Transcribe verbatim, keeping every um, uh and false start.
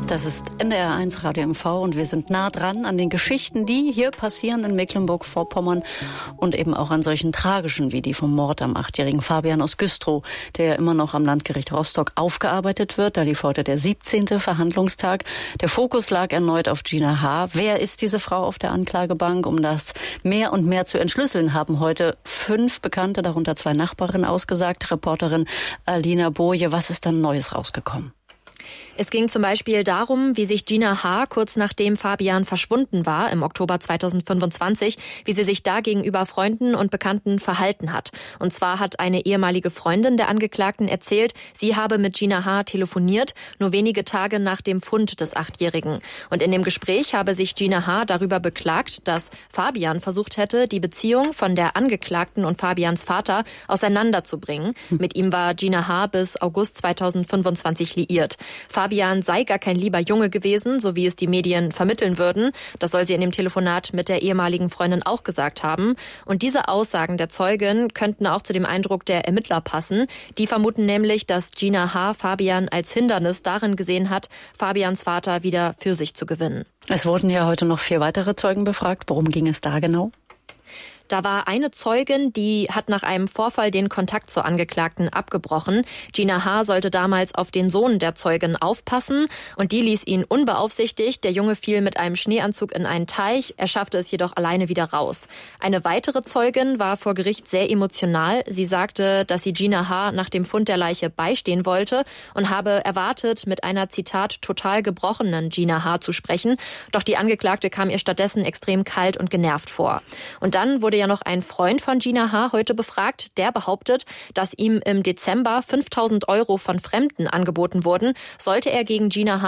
Das ist N D R eins Radio M V und wir sind nah dran an den Geschichten, die hier passieren in Mecklenburg-Vorpommern und eben auch an solchen tragischen wie die vom Mord am achtjährigen Fabian aus Güstrow, der immer noch am Landgericht Rostock aufgearbeitet wird. Da lief heute der siebzehnte Verhandlungstag. Der Fokus lag erneut auf Gina H. Wer ist diese Frau auf der Anklagebank? Um das mehr und mehr zu entschlüsseln, haben heute fünf Bekannte, darunter zwei Nachbarinnen, ausgesagt. Reporterin Alina Boje, was ist dann Neues rausgekommen? Es ging zum Beispiel darum, wie sich Gina H. kurz nachdem Fabian verschwunden war, im Oktober zweitausendfünfundzwanzig, wie sie sich da gegenüber Freunden und Bekannten verhalten hat. Und zwar hat eine ehemalige Freundin der Angeklagten erzählt, sie habe mit Gina H. telefoniert, nur wenige Tage nach dem Fund des Achtjährigen. Und in dem Gespräch habe sich Gina H. darüber beklagt, dass Fabian versucht hätte, die Beziehung von der Angeklagten und Fabians Vater auseinanderzubringen. Hm. Mit ihm war Gina H. bis August zweitausendfünfundzwanzig liiert. Fabian sei gar kein lieber Junge gewesen, so wie es die Medien vermitteln würden. Das soll sie in dem Telefonat mit der ehemaligen Freundin auch gesagt haben. Und diese Aussagen der Zeugin könnten auch zu dem Eindruck der Ermittler passen. Die vermuten nämlich, dass Gina H. Fabian als Hindernis darin gesehen hat, Fabians Vater wieder für sich zu gewinnen. Es wurden ja heute noch vier weitere Zeugen befragt. Worum ging es da genau? Da war eine Zeugin, die hat nach einem Vorfall den Kontakt zur Angeklagten abgebrochen. Gina H. sollte damals auf den Sohn der Zeugin aufpassen und die ließ ihn unbeaufsichtigt. Der Junge fiel mit einem Schneeanzug in einen Teich, er schaffte es jedoch alleine wieder raus. Eine weitere Zeugin war vor Gericht sehr emotional. Sie sagte, dass sie Gina H. nach dem Fund der Leiche beistehen wollte und habe erwartet, mit einer, Zitat, total gebrochenen Gina H. zu sprechen. Doch die Angeklagte kam ihr stattdessen extrem kalt und genervt vor. Und dann wurde ja noch ein Freund von Gina H. heute befragt, der behauptet, dass ihm im Dezember fünftausend Euro von Fremden angeboten wurden, sollte er gegen Gina H.